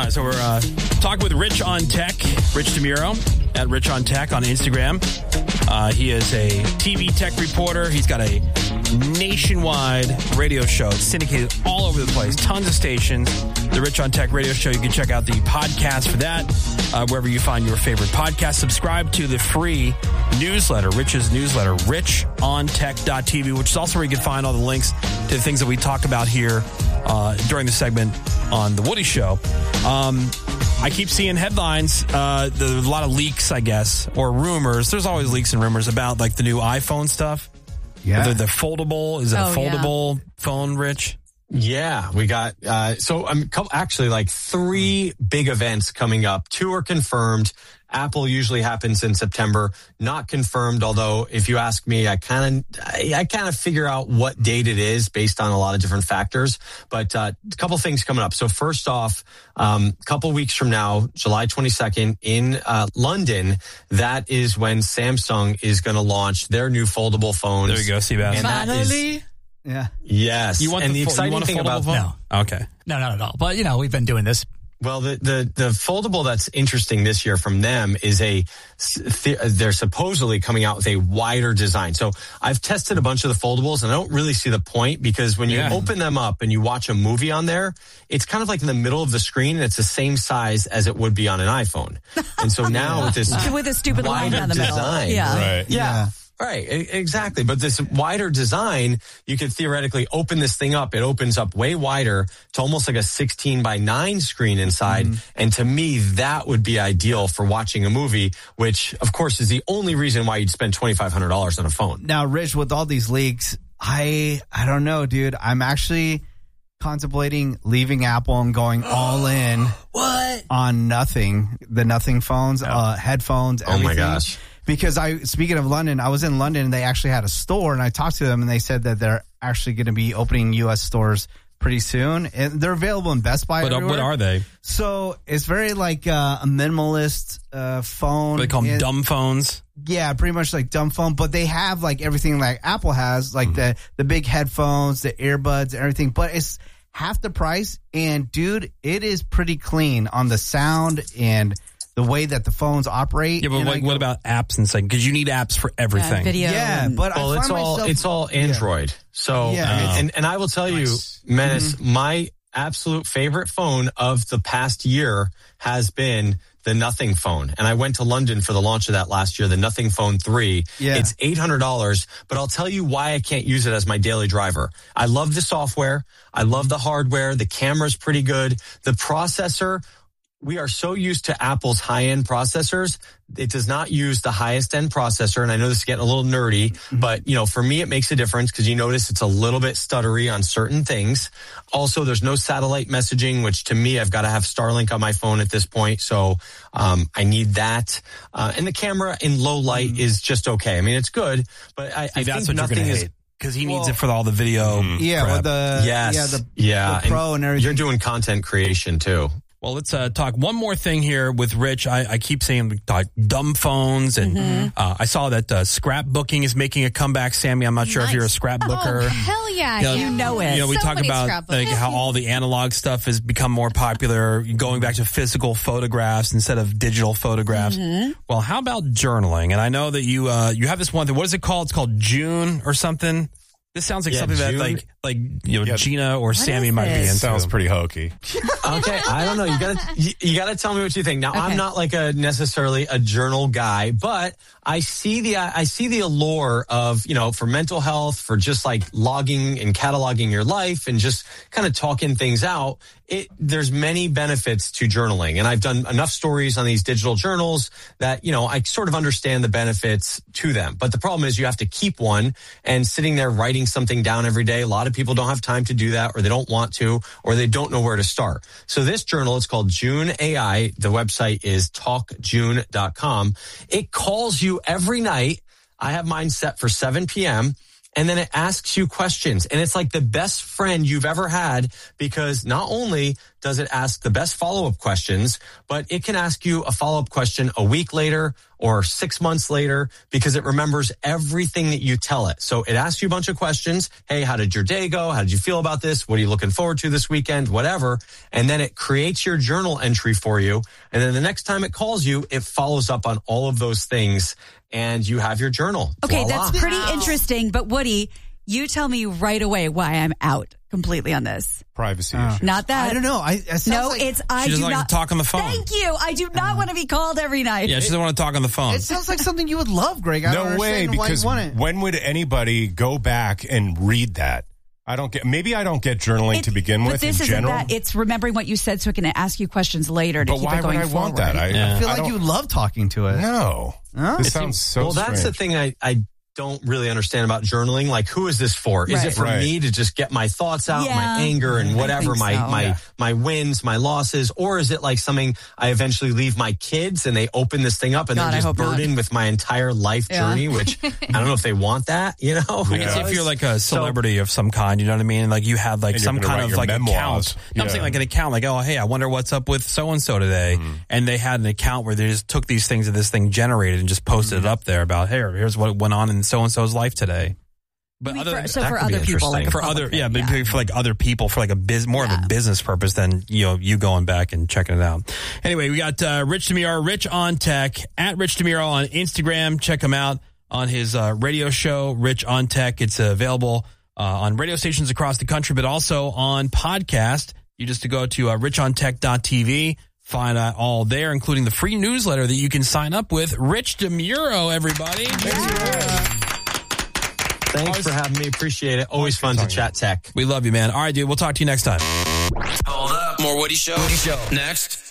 All right, so we're talking with Rich on Tech, Rich DeMuro at Rich on Tech on Instagram. He is a TV tech reporter. He's got a nationwide radio show. It's syndicated all over the place. Tons of stations. The Rich on Tech radio show. You can check out the podcast for that wherever you find your favorite podcast. Subscribe to the free newsletter, Rich's newsletter, richontech.tv, which is also where you can find all the links to the things that we talk about here during the segment on The Woody Show. I keep seeing headlines, a lot of leaks, I guess, or rumors. There's always leaks and rumors about like the new iPhone stuff. Yeah. The foldable. Is it a foldable phone, Rich? Yeah, we got, actually like 3 big events coming up. 2 are confirmed. Apple usually happens in September, not confirmed. Although if you ask me, I kind of figure out what date it is based on a lot of different factors, but a couple things coming up. So first off, a couple weeks from now, July 22nd in London, that is when Samsung is going to launch their new foldable phones. There you go, Seabass. Finally. Yeah. Yes. You want and the exciting thing about phone? No. Okay. No, not at all. But, we've been doing this. Well, the foldable that's interesting this year from them is they're supposedly coming out with a wider design. So I've tested a bunch of the foldables and I don't really see the point because when you open them up and you watch a movie on there, it's kind of like in the middle of the screen and it's the same size as it would be on an iPhone. And so now with this with a stupid line down the middle. Design, Yeah. Right. Yeah. Right, exactly. But this wider design, you could theoretically open this thing up. It opens up way wider to almost like a 16:9 screen inside. And to me, that would be ideal for watching a movie, which, of course, is the only reason why you'd spend $2,500 on a phone. Now, Rich, with all these leaks, I don't know, dude. I'm actually contemplating leaving Apple and going all in on the Nothing phones, headphones, everything. Oh, my gosh. Because speaking of London, I was in London and they actually had a store and I talked to them and they said that they're actually going to be opening U.S. stores pretty soon. And they're available in Best Buy. But what are they? So it's very like a minimalist phone. They call them dumb phones. Yeah, pretty much like dumb phone. But they have like everything like Apple has, like the big headphones, the earbuds, everything. But it's half the price. And dude, it is pretty clean on the sound and the way that the phones operate. Yeah, but what about apps and stuff? Because you need apps for everything. Video. Yeah, but it's all Android. Yeah. So, and I will tell you, Menace, my absolute favorite phone of the past year has been the Nothing phone. And I went to London for the launch of that last year, the Nothing Phone 3. Yeah. It's $800, but I'll tell you why I can't use it as my daily driver. I love the software. I love the hardware. The camera's pretty good. The processor, we are so used to Apple's high-end processors. It does not use the highest-end processor, and I know this is getting a little nerdy, but, for me, it makes a difference because you notice it's a little bit stuttery on certain things. Also, there's no satellite messaging, which to me, I've got to have Starlink on my phone at this point, so I need that. And the camera in low light is just okay. I mean, it's good, but I think that's what Nothing you're going to hate. Because he needs it for all the video. Yeah, prep. the Pro and everything. You're doing content creation, too. Well, let's talk one more thing here with Rich. I keep saying we talk dumb phones, and I saw that scrapbooking is making a comeback. Sammy, I'm not sure if you're a scrapbooker. Oh, hell yeah. You know it. We talk about like how all the analog stuff has become more popular, going back to physical photographs instead of digital photographs. Well, how about journaling? And I know that you have this one thing. What is it called? It's called June or something. This sounds like something June. that Gina or Sammy might be into. Sounds pretty hokey. Okay, I don't know. You gotta tell me what you think. Now, I'm not like necessarily a journal guy, but I see the allure of, for mental health, for just like logging and cataloging your life and just kind of talking things out. There's many benefits to journaling, and I've done enough stories on these digital journals that, I sort of understand the benefits to them. But the problem is you have to keep one, and sitting there writing something down every day. A lot of people don't have time to do that, or they don't want to, or they don't know where to start. So this journal, it's called June AI. The website is talkjune.com. It calls you every night. I have mine set for 7 p.m. And then it asks you questions. And it's like the best friend you've ever had, because not only does it ask the best follow-up questions, but it can ask you a follow-up question a week later or 6 months later, because it remembers everything that you tell it. So it asks you a bunch of questions. Hey, how did your day go? How did you feel about this? What are you looking forward to this weekend? Whatever. And then it creates your journal entry for you. And then the next time it calls you, it follows up on all of those things and you have your journal. Okay, Voila. that's pretty interesting. But Woody, you tell me right away why I'm out completely on this. Privacy issues. Not that. I don't know. I do doesn't like not to talk on the phone. Thank you. I do not want to be called every night. Yeah, she doesn't want to talk on the phone. It sounds like something you would love, Greg. I don't No way, understand why because you want it. when would anybody go back and read that? Maybe I don't get journaling to begin with in general. That. It's remembering what you said so it can ask you questions later to but keep why it going would I forward. want that? I feel like you love talking to it. No. Huh? This sounds so Well, that's the strange. thing I don't really understand about journaling. Like, who is this for? Is it for me to just get my thoughts out, my anger and whatever, my wins, my losses? Or is it like something I eventually leave my kids and they open this thing up and they're just burdened with my entire life journey, which I don't know if they want that, you know? I guess if you're like a celebrity of some kind, you know what I mean? Like you had like some kind of like account. I'm saying like an account, like, oh, hey, I wonder what's up with so-and-so today. Mm-hmm. And they had an account where they just took these things that this thing generated and just posted it up there about, hey, here's what went on in so-and-so's life today. But for other people, like for other other people, for like a more of a business purpose than you going back and checking it out. Anyway, we got Rich DeMuro, Rich on Tech, at Rich DeMuro on Instagram. Check him out on his radio show, Rich on Tech. It's available on radio stations across the country, but also on podcast. You just go to richontech.tv. Find out all there, including the free newsletter that you can sign up with. Rich DeMuro, everybody. Thanks for having me. Appreciate it. Always fun to chat tech. We love you, man. All right, dude. We'll talk to you next time. Hold up. More Woody Show. Next.